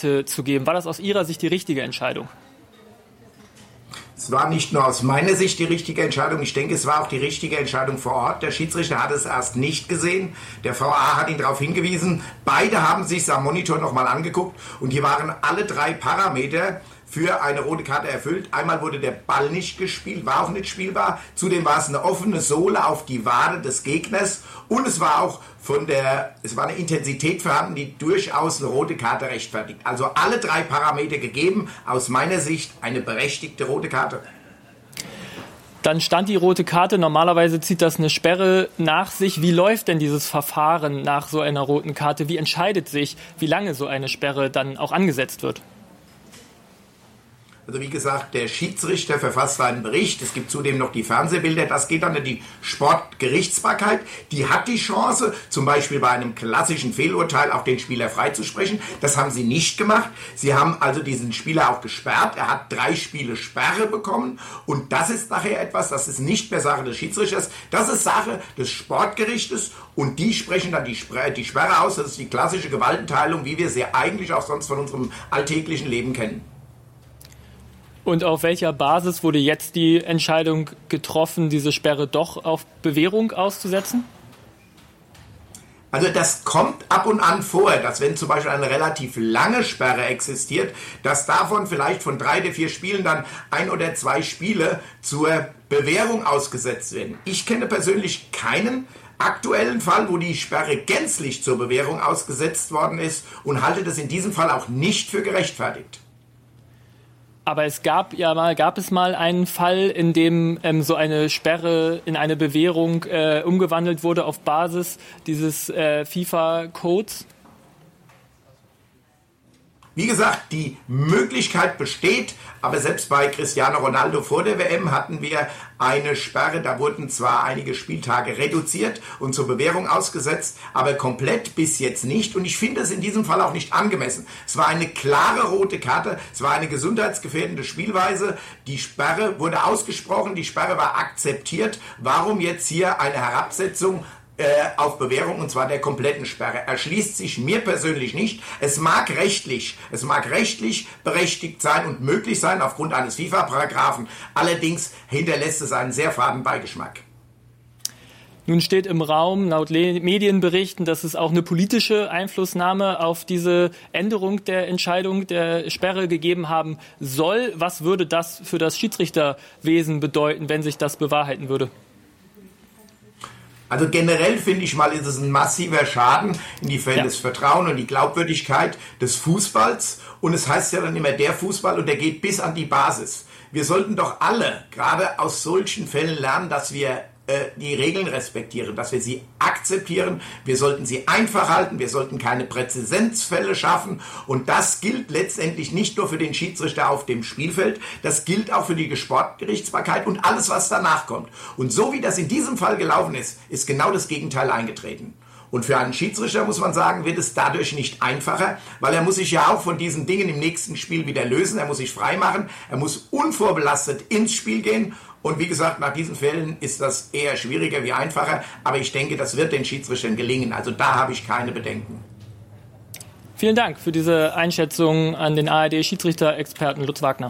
Karte zu geben. War das aus Ihrer Sicht die richtige Entscheidung? Es war nicht nur aus meiner Sicht die richtige Entscheidung, ich denke, es war auch die richtige Entscheidung vor Ort. Der Schiedsrichter hat es erst nicht gesehen, der VAR hat ihn darauf hingewiesen. Beide haben sich am Monitor nochmal angeguckt und hier waren alle 3 Parameter für eine rote Karte erfüllt. Einmal wurde der Ball nicht gespielt, war auch nicht spielbar. Zudem war es eine offene Sohle auf die Wade des Gegners und es war auch es war eine Intensität vorhanden, die durchaus eine rote Karte rechtfertigt. Also alle 3 Parameter gegeben, aus meiner Sicht eine berechtigte rote Karte. Dann stand die rote Karte. Normalerweise zieht das eine Sperre nach sich. Wie läuft denn dieses Verfahren nach so einer roten Karte? Wie entscheidet sich, wie lange so eine Sperre dann auch angesetzt wird? Also wie gesagt, der Schiedsrichter verfasst einen Bericht. Es gibt zudem noch die Fernsehbilder. Das geht dann in die Sportgerichtsbarkeit. Die hat die Chance, zum Beispiel bei einem klassischen Fehlurteil auch den Spieler freizusprechen. Das haben sie nicht gemacht. Sie haben also diesen Spieler auch gesperrt. Er hat 3 Spiele Sperre bekommen. Und das ist nachher etwas, das ist nicht mehr Sache des Schiedsrichters. Das ist Sache des Sportgerichtes. Und die sprechen dann die Sperre aus. Das ist die klassische Gewaltenteilung, wie wir sie eigentlich auch sonst von unserem alltäglichen Leben kennen. Und auf welcher Basis wurde jetzt die Entscheidung getroffen, diese Sperre doch auf Bewährung auszusetzen? Also das kommt ab und an vor, dass wenn zum Beispiel eine relativ lange Sperre existiert, dass davon vielleicht von 3 oder 4 Spielen dann 1 oder 2 Spiele zur Bewährung ausgesetzt werden. Ich kenne persönlich keinen aktuellen Fall, wo die Sperre gänzlich zur Bewährung ausgesetzt worden ist und halte das in diesem Fall auch nicht für gerechtfertigt. Aber gab es mal einen Fall, in dem so eine Sperre in eine Bewährung umgewandelt wurde auf Basis dieses FIFA-Codes? Wie gesagt, die Möglichkeit besteht, aber selbst bei Cristiano Ronaldo vor der WM hatten wir eine Sperre, da wurden zwar einige Spieltage reduziert und zur Bewährung ausgesetzt, aber komplett bis jetzt nicht und ich finde es in diesem Fall auch nicht angemessen. Es war eine klare rote Karte, es war eine gesundheitsgefährdende Spielweise, die Sperre wurde ausgesprochen, die Sperre war akzeptiert. Warum jetzt hier eine Herabsetzung auf Bewährung, und zwar der kompletten Sperre, erschließt sich mir persönlich nicht. Es mag rechtlich berechtigt sein und möglich sein aufgrund eines FIFA-Paragraphen. Allerdings hinterlässt es einen sehr faden Beigeschmack. Nun steht im Raum, laut Medienberichten, dass es auch eine politische Einflussnahme auf diese Änderung der Entscheidung der Sperre gegeben haben soll. Was würde das für das Schiedsrichterwesen bedeuten, wenn sich das bewahrheiten würde? Also generell finde ich mal, ist es ein massiver Schaden in die Fälle des Vertrauens und die Glaubwürdigkeit des Fußballs. Und es heißt ja dann immer der Fußball und der geht bis an die Basis. Wir sollten doch alle, gerade aus solchen Fällen lernen, dass wir die Regeln respektieren, dass wir sie akzeptieren. Wir sollten sie einfach halten, wir sollten keine Präzedenzfälle schaffen und das gilt letztendlich nicht nur für den Schiedsrichter auf dem Spielfeld, das gilt auch für die Sportgerichtsbarkeit und alles, was danach kommt. Und so wie das in diesem Fall gelaufen ist, ist genau das Gegenteil eingetreten. Und für einen Schiedsrichter, muss man sagen, wird es dadurch nicht einfacher, weil er muss sich ja auch von diesen Dingen im nächsten Spiel wieder lösen, er muss sich freimachen, er muss unvorbelastet ins Spiel gehen. Und wie gesagt, nach diesen Fällen ist das eher schwieriger wie einfacher. Aber ich denke, das wird den Schiedsrichtern gelingen. Also da habe ich keine Bedenken. Vielen Dank für diese Einschätzung an den ARD-Schiedsrichter-Experten Lutz Wagner.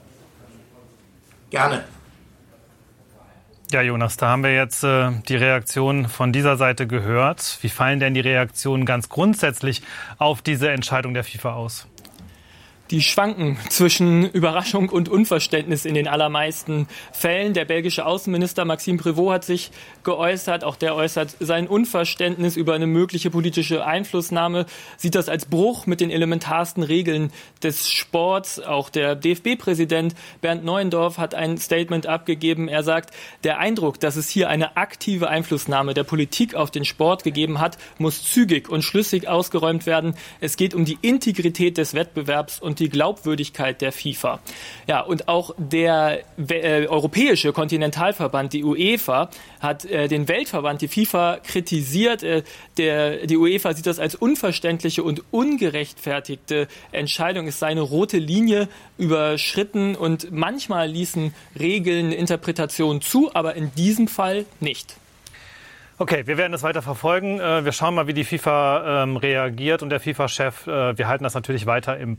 Gerne. Ja, Jonas, da haben wir jetzt die Reaktion von dieser Seite gehört. Wie fallen denn die Reaktionen ganz grundsätzlich auf diese Entscheidung der FIFA aus? Die schwanken zwischen Überraschung und Unverständnis in den allermeisten Fällen. Der belgische Außenminister Maxime Prévost hat sich geäußert. Auch der äußert sein Unverständnis über eine mögliche politische Einflussnahme, sieht das als Bruch mit den elementarsten Regeln des Sports. Auch der DFB-Präsident Bernd Neuendorf hat ein Statement abgegeben. Er sagt, der Eindruck, dass es hier eine aktive Einflussnahme der Politik auf den Sport gegeben hat, muss zügig und schlüssig ausgeräumt werden. Es geht um die Integrität des Wettbewerbs und die Glaubwürdigkeit der FIFA. Ja, und auch der europäische Kontinentalverband, die UEFA, hat den Weltverband, die FIFA, kritisiert. Die UEFA sieht das als unverständliche und ungerechtfertigte Entscheidung. Es sei eine rote Linie überschritten und manchmal ließen Regeln Interpretationen zu, aber in diesem Fall nicht. Okay, wir werden das weiter verfolgen. Wir schauen mal, wie die FIFA reagiert und der FIFA-Chef. Wir halten das natürlich weiter im